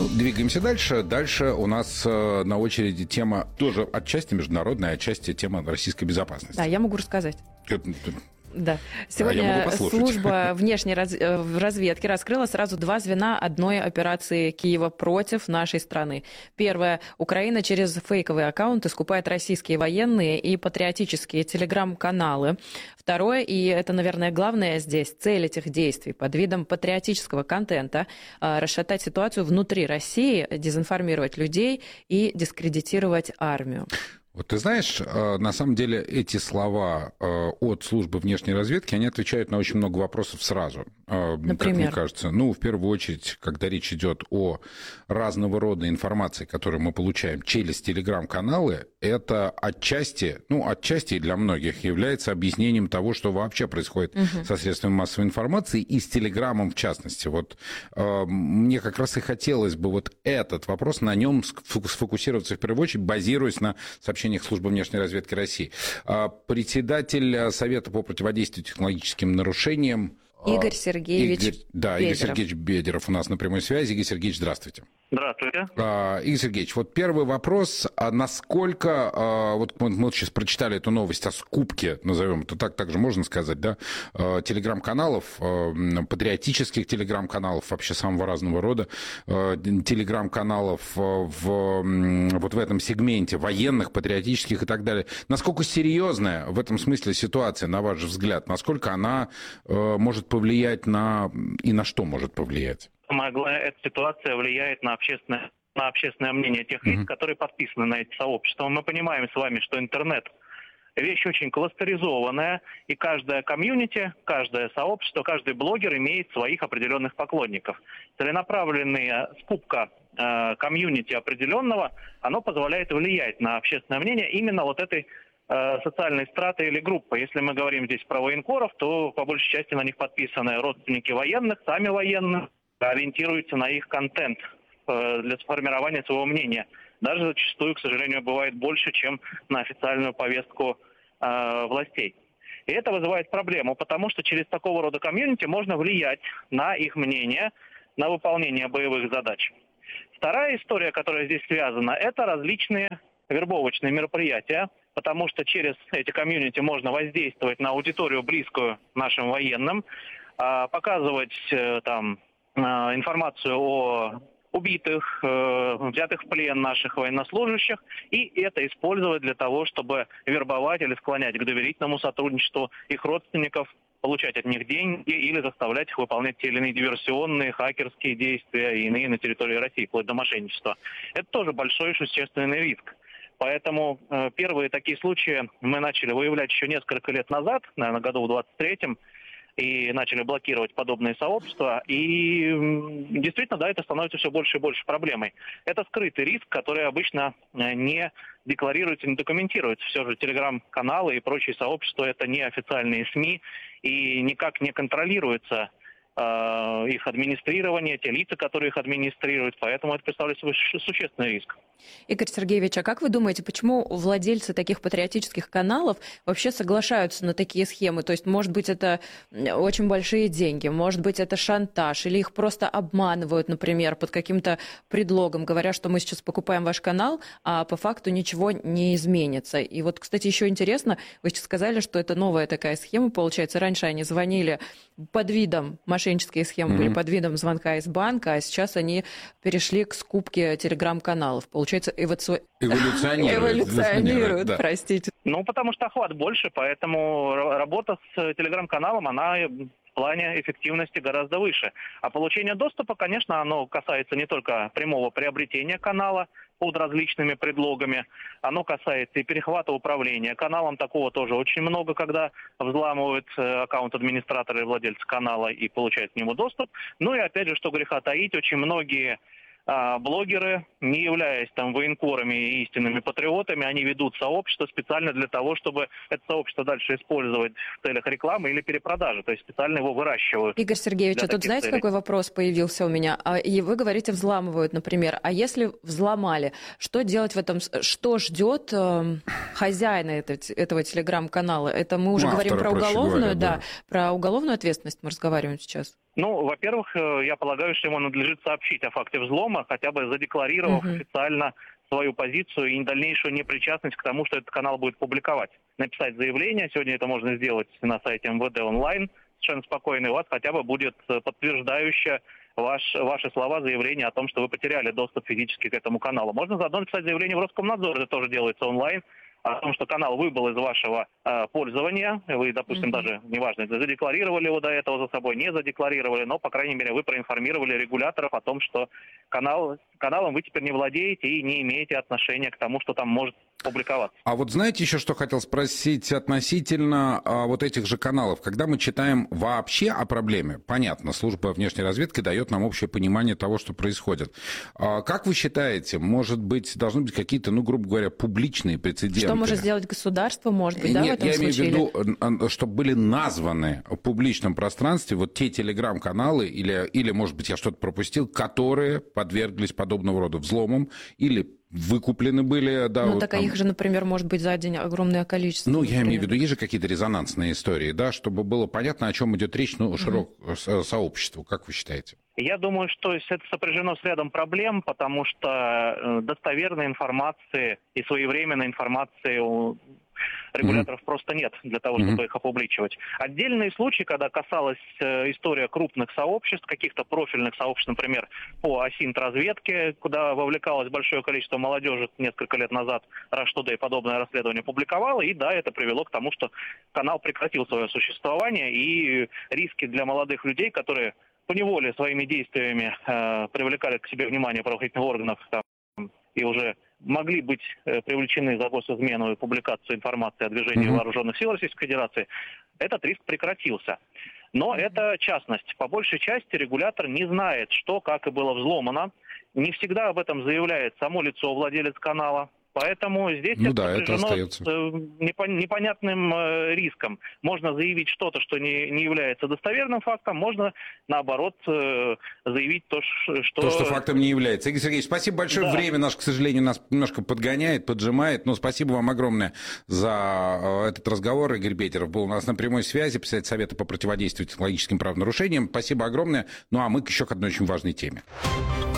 Двигаемся дальше. Дальше у нас на очереди тема тоже отчасти международная, отчасти тема российской безопасности. Да, я могу рассказать. Да. Сегодня служба внешней разведки раскрыла сразу 2 звена одной операции Киева против нашей страны. Первое. Украина через фейковые аккаунты скупает российские военные и патриотические телеграм-каналы. Второе, и это, наверное, главное здесь, цель этих действий под видом патриотического контента – расшатать ситуацию внутри России, дезинформировать людей и дискредитировать армию. Вот ты знаешь, на самом деле эти слова от службы внешней разведки, они отвечают на очень много вопросов сразу. Например? Как мне кажется. В первую очередь, когда речь идет о разного рода информации, которую мы получаем через телеграм-каналы, это отчасти и для многих является объяснением того, что вообще происходит со средствами массовой информации и с телеграммом в частности. Вот мне как раз и хотелось бы вот этот вопрос, на нем сфокусироваться в первую очередь, базируясь на сообщениях службы внешней разведки России. Председатель Совета по противодействию технологическим нарушениям Игорь Сергеевич Бедеров. Игорь Сергеевич Бедеров у нас на прямой связи. Игорь Сергеевич, здравствуйте. Здравствуйте. Игорь Сергеевич, вот первый вопрос. Насколько, вот мы сейчас прочитали эту новость о скупке, назовем это так же можно сказать, да, телеграм-каналов, патриотических телеграм-каналов, вообще самого разного рода, телеграм-каналов вот в этом сегменте, военных, патриотических и так далее. Насколько серьезная в этом смысле ситуация, на ваш взгляд? Насколько она может повлиять и на что может повлиять? Самое главное, эта ситуация влияет на общественное мнение тех лиц, которые подписаны на эти сообщества. Мы понимаем с вами, что интернет – вещь очень кластеризованная, и каждое комьюнити, каждое сообщество, каждый блогер имеет своих определенных поклонников. Целенаправленная скупка комьюнити определенного, оно позволяет влиять на общественное мнение именно вот этой социальной страты или группы. Если мы говорим здесь про военкоров, то по большей части на них подписаны родственники военных, сами военные, ориентируются на их контент для сформирования своего мнения. Даже зачастую, к сожалению, бывает больше, чем на официальную повестку властей. И это вызывает проблему, потому что через такого рода комьюнити можно влиять на их мнение, на выполнение боевых задач. Вторая история, которая здесь связана, это различные вербовочные мероприятия, потому что через эти комьюнити можно воздействовать на аудиторию, близкую нашим военным, показывать там информацию о убитых, взятых в плен наших военнослужащих, и это использовать для того, чтобы вербовать или склонять к доверительному сотрудничеству их родственников, получать от них деньги или заставлять их выполнять те или иные диверсионные, хакерские действия и иные на территории России, вплоть до мошенничества. Это тоже большой существенный риск. Поэтому первые такие случаи мы начали выявлять еще несколько лет назад, наверное, году в 23-м, и начали блокировать подобные сообщества. И действительно, да, это становится все больше и больше проблемой. Это скрытый риск, который обычно не декларируется, не документируется. Все же телеграм-каналы и прочие сообщества – это не официальные СМИ, и никак не контролируется их администрирование, те лица, которые их администрируют. Поэтому это представляет собой существенный риск. Игорь Сергеевич, а как вы думаете, почему владельцы таких патриотических каналов вообще соглашаются на такие схемы? То есть, может быть, это очень большие деньги, может быть, это шантаж, или их просто обманывают, например, под каким-то предлогом, говоря, что мы сейчас покупаем ваш канал, а по факту ничего не изменится. И вот, кстати, еще интересно, вы сейчас сказали, что это новая такая схема, получается, раньше они звонили под видом, мошеннические схемы были под видом звонка из банка, а сейчас они перешли к скупке телеграм-каналов. Получается, эволюционируют, да. Простите. Потому что охват больше, поэтому работа с телеграм-каналом, она в плане эффективности гораздо выше. А получение доступа, конечно, оно касается не только прямого приобретения канала под различными предлогами, оно касается и перехвата управления каналом. Такого тоже очень много, когда взламывают аккаунт администратора и владельца канала и получают к нему доступ. Ну и опять же, что греха таить, очень многие блогеры, не являясь там военкорами и истинными патриотами, они ведут сообщество специально для того, чтобы это сообщество дальше использовать в целях рекламы или перепродажи, то есть специально его выращивают. Игорь Сергеевич, а тут знаете, какой вопрос появился у меня? И вы говорите, взламывают, например. А если взломали, что делать в этом? Что ждет хозяина этого телеграм-канала? Это мы уже говорим про уголовную, про уголовную ответственность мы разговариваем сейчас. Ну, во-первых, я полагаю, что ему надлежит сообщить о факте взлома, хотя бы задекларировав официально свою позицию и дальнейшую непричастность к тому, что этот канал будет публиковать. Написать заявление, сегодня это можно сделать на сайте МВД онлайн, совершенно спокойно, и у вас хотя бы будет подтверждающее ваши слова, заявление о том, что вы потеряли доступ физически к этому каналу. Можно заодно написать заявление в Роскомнадзор, это тоже делается онлайн, о том, что канал выбыл из вашего пользования. Вы, допустим, даже, неважно, задекларировали его до этого за собой, не задекларировали, но, по крайней мере, вы проинформировали регуляторов о том, что каналом вы теперь не владеете и не имеете отношения к тому, что там может публиковаться. А вот знаете еще, что хотел спросить относительно вот этих же каналов? Когда мы читаем вообще о проблеме, понятно, служба внешней разведки дает нам общее понимание того, что происходит. Как вы считаете, может быть, должны быть какие-то, ну, грубо говоря, публичные прецеденты? Что может сделать государство, может быть, да, Нет, в этом случае? Нет, я имею в виду, чтобы были названы в публичном пространстве вот те телеграм-каналы или, может быть, я что-то пропустил, которые подверглись подобного рода взломам или выкуплены были, да. Ну, вот так там. Их же, например, может быть за день огромное количество. Ну, например. я имею в виду, есть же какие-то резонансные истории, да, чтобы было понятно, о чем идет речь, ну, широкому сообществу, как вы считаете? Я думаю, что это сопряжено с рядом проблем, потому что достоверной информации и своевременной информации у регуляторов просто нет для того, чтобы их опубличивать. Отдельные случаи, когда касалась история крупных сообществ, каких-то профильных сообществ, например, по ОСИНТ-разведке, куда вовлекалось большое количество молодежи несколько лет назад, Rush Today подобное расследование публиковало, и да, это привело к тому, что канал прекратил свое существование, и риски для молодых людей, которые поневоле своими действиями привлекали к себе внимание правоохранительных органов и уже могли быть привлечены за госизмену и публикацию информации о движении вооруженных сил Российской Федерации, этот риск прекратился. Но это частность. По большей части регулятор не знает, что, как и было взломано. Не всегда об этом заявляет само лицо, владелец канала. Поэтому здесь это остается непонятным риском. Можно заявить что-то, что не является достоверным фактом, можно, наоборот, заявить то, что фактом не является. Игорь Сергеевич, спасибо большое. Да. Время наше, к сожалению, нас немножко подгоняет, поджимает. Но спасибо вам огромное за этот разговор. Игорь Бетеров был у нас на прямой связи, председатель Совета по противодействию технологическим правонарушениям. Спасибо огромное. Ну а мы еще к одной очень важной теме.